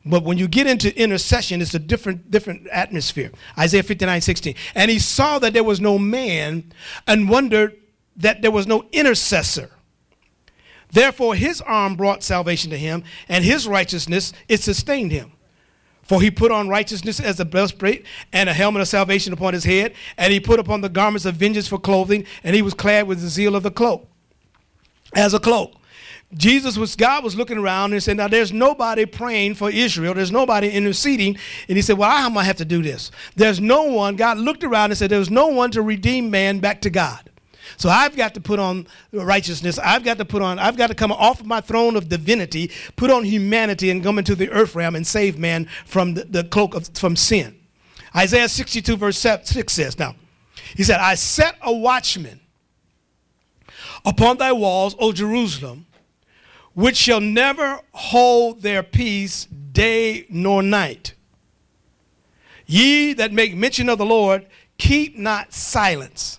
But when you get into intercession, it's a different atmosphere. Isaiah 59:16. And he saw that there was no man and wondered that there was no intercessor. Therefore, his arm brought salvation to him, and his righteousness, it sustained him. For he put on righteousness as a breastplate and a helmet of salvation upon his head, and he put upon the garments of vengeance for clothing, and he was clad with the zeal of the cloak, as a cloak. God was looking around and said, now there's nobody praying for Israel. There's nobody interceding. And he said, well, how am I have to do this? There's no one. God looked around and said, there's no one to redeem man back to God. So I've got to put on righteousness. I've got to come off of my throne of divinity, put on humanity, and come into the earth realm and save man from the cloak from sin. Isaiah 62 verse 6 says, now, he said, I set a watchman upon thy walls, O Jerusalem, which shall never hold their peace day nor night. Ye that make mention of the Lord, keep not silence.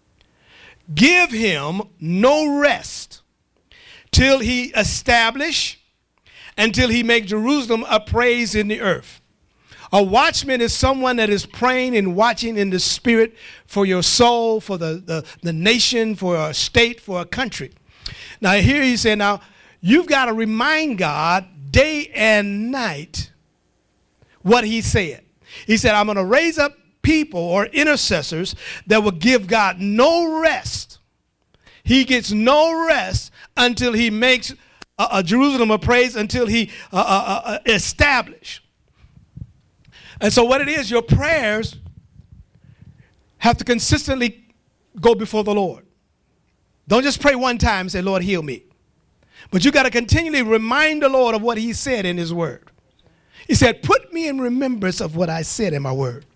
Give him no rest till he establish, until he make Jerusalem a praise in the earth. A watchman is someone that is praying and watching in the spirit for your soul, for the nation, for a state, for a country. Now here he said, now you've got to remind God day and night what he said. He said, I'm going to raise up people or intercessors that will give God no rest. He gets no rest until he makes Jerusalem a praise, until he establish. And so what it is, your prayers have to consistently go before the Lord. Don't just pray one time and say, Lord, heal me. But you got to continually remind the Lord of what he said in his word. He said, put me in remembrance of what I said in my word.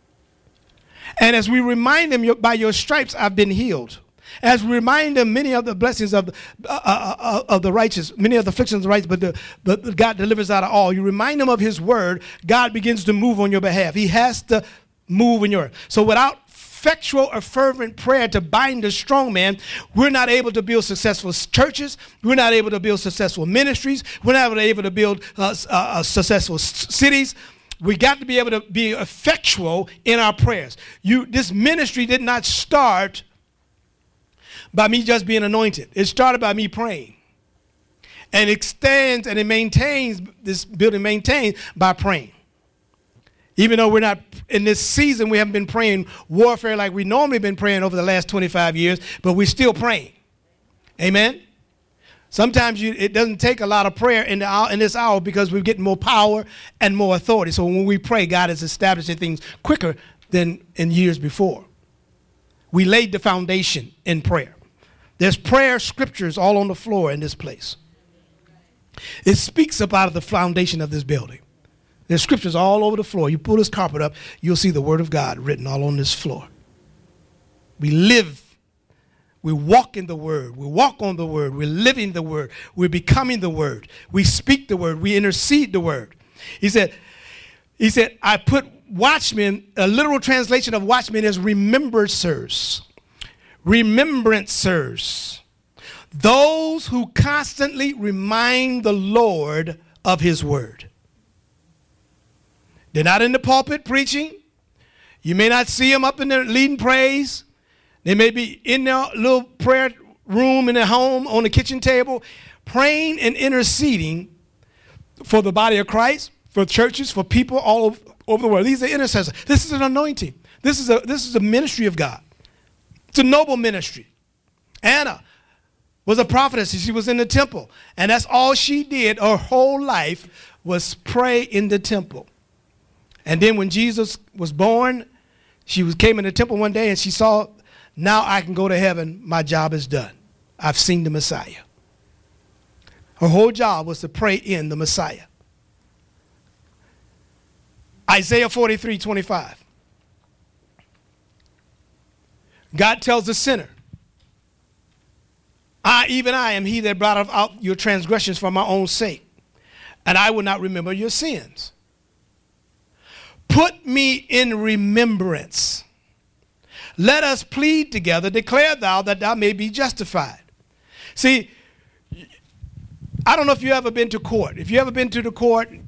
And as we remind him, by your stripes I've been healed. As we remind him many of the blessings of the righteous, many of the afflictions of the righteous, but God delivers out of all. You remind him of his word, God begins to move on your behalf. He has to move in your. So without effectual or fervent prayer to bind the strong man, we're not able to build successful churches. We're not able to build successful ministries. We're not able to build successful cities. We got to be able to be effectual in our prayers. This ministry did not start by me just being anointed. It started by me praying. And it extends and it maintains, this building maintains by praying. Even though we're not, in this season, we haven't been praying warfare like we normally been praying over the last 25 years, but we're still praying. Amen? Sometimes it doesn't take a lot of prayer in this hour because we're getting more power and more authority. So when we pray, God is establishing things quicker than in years before. We laid the foundation in prayer. There's prayer scriptures all on the floor in this place. It speaks up out of the foundation of this building. There's scriptures all over the floor. You pull this carpet up, you'll see the word of God written all on this floor. We live, we walk in the word. We walk on the word. We're living the word. We're becoming the word. We speak the word. We intercede the word. He said, I put watchmen, a literal translation of watchmen is remembrancers. Remembrancers. Those who constantly remind the Lord of his word. They're not in the pulpit preaching. You may not see them up in there leading praise. They may be in their little prayer room in their home on the kitchen table, praying and interceding for the body of Christ, for churches, for people all over the world. These are intercessors. This is an anointing. This is a ministry of God. It's a noble ministry. Anna was a prophetess. She was in the temple. And that's all she did her whole life was pray in the temple. And then when Jesus was born, she came in the temple one day and she saw, now I can go to heaven. My job is done. I've seen the Messiah. Her whole job was to pray in the Messiah. Isaiah 43:25. God tells the sinner, even I am he that brought out your transgressions for my own sake, and I will not remember your sins. Put me in remembrance. Let us plead together. Declare thou that thou may be justified. See, I don't know if you've ever been to court. If you ever been to the court,